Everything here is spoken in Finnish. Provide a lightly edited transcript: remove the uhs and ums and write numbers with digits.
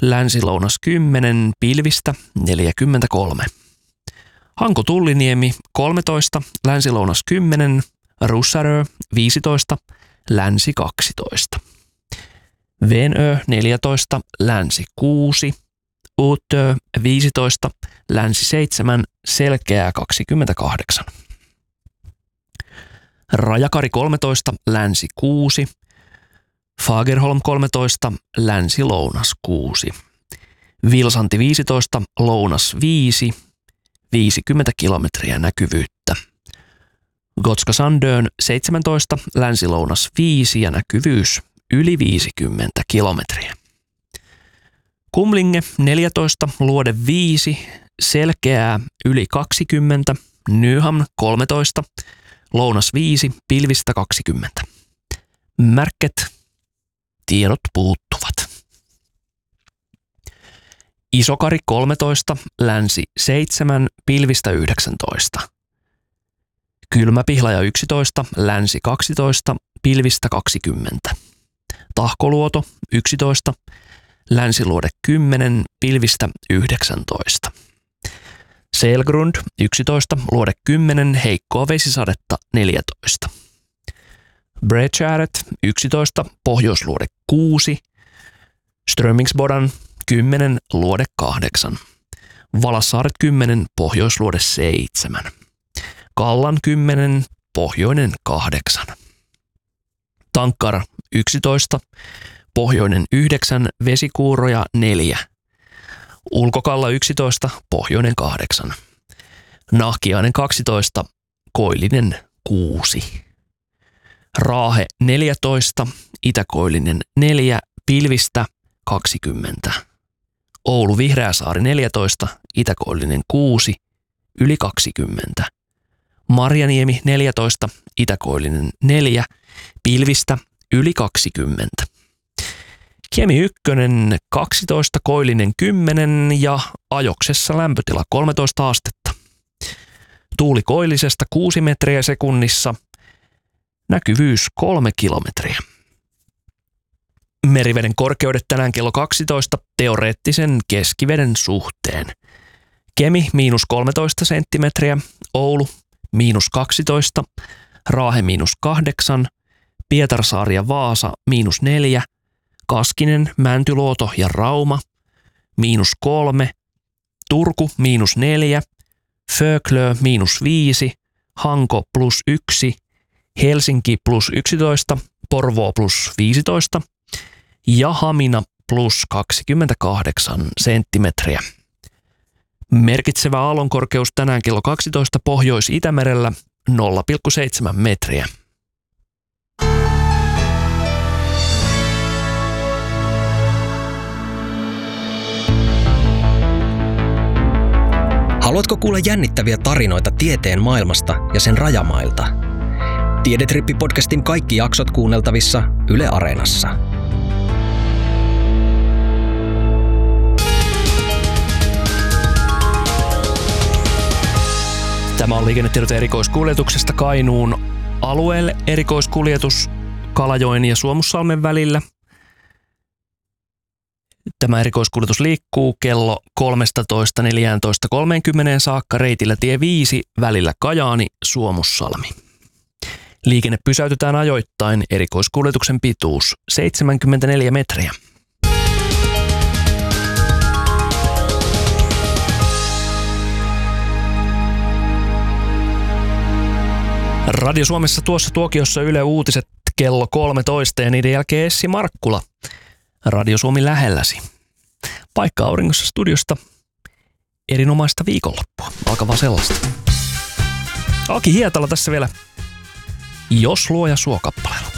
länsi-lounas 10, pilvistä 43. Hanko-Tulliniemi 13, länsi-lounas 10, Russarö 15, länsi 12. Venö 14, länsi 6, Uutö 15, länsi 7, selkeää 28. Rajakari 13, länsi 6, Fagerholm 13, länsi-lounas 6. Vilsanti 15, lounas 5, 50 kilometriä näkyvyyttä. Gotska Sandön 17, länsi-lounas 5 ja näkyvyys yli 50 kilometriä. Kumlinge 14, luode 5, selkeää yli 20, Nyhamn 13, lounas 5, pilvistä 20. Märket, tiedot puuttuvat. Isokari 13, länsi 7, pilvistä 19. Kylmäpihlaja 11, länsi 12, pilvistä 20. Tahkoluoto 11, länsiluode 10, pilvistä 19. Selgrund 11, luode 10, heikkoa vesisadetta 14. Bredskäret 11, pohjoisluode 6, Strömingsbodan 10, luode 8. Valassaaret 10, pohjoisluode 7. Kallan 10, pohjoinen 8. Tankkar 11, pohjoinen 9, vesikuuroja 4. Ulkokalla 11, pohjoinen 8. Nahkiainen 12, koillinen 6. Raahe 14, itäkoillinen 4, pilvistä 20. Oulu Vihreäsaari 14, itäkoillinen 6, yli 20. Marjaniemi 14, itäkoillinen 4, pilvistä yli 20. Kemi 1, 12, koillinen 10 ja Ajoksessa lämpötila 13 astetta. Tuuli koillisesta 6 metriä sekunnissa, näkyvyys 3 kilometriä. Meriveden korkeudet tänään kello 12 teoreettisen keskiveden suhteen. Kemi -13 senttimetriä, Oulu -12, Raahe -8, Pietarsaari ja Vaasa -4, Kaskinen, Mäntyluoto ja Rauma -3, Turku -4, Föglö -5, Hanko +1, Helsinki +11, Porvoo +15 ja Hamina +28 senttimetriä. Merkitsevä aallonkorkeus tänään kello 12 Pohjois-Itämerellä 0,7 metriä. Haluatko kuulla jännittäviä tarinoita tieteen maailmasta ja sen rajamailta? Tiedetrippi-podcastin kaikki jaksot kuunneltavissa Yle Areenassa. Tämä on liikennetiedote erikoiskuljetuksesta Kainuun alueelle. Erikoiskuljetus Kalajoen ja Suomussalmen välillä. Tämä erikoiskuljetus liikkuu kello 13.14.30 saakka reitillä tie 5 välillä Kajaani-Suomussalmi. Liikenne pysäytetään ajoittain, erikoiskuljetuksen pituus 74 metriä. Radio Suomessa tuossa tuokiossa Yle Uutiset kello 13 ja niiden jälkeen Essi Markkula. Radio Suomi lähelläsi. Paikka auringossa studiosta. Erinomaista viikonloppua. Alkavaa sellaista. Aki Hietala tässä vielä. Jos luoja suo kappaleella.